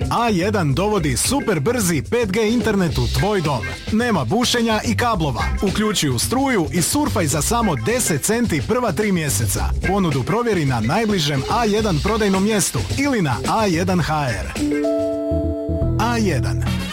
A1 dovodi super brzi 5G internet u tvoj dom. Nema bušenja i kablova. Uključi u struju i surfaj za samo 10 centi prva 3 mjeseca. Ponudu provjeri na najbližem A1 prodajnom mjestu ili na A1 HR. A1.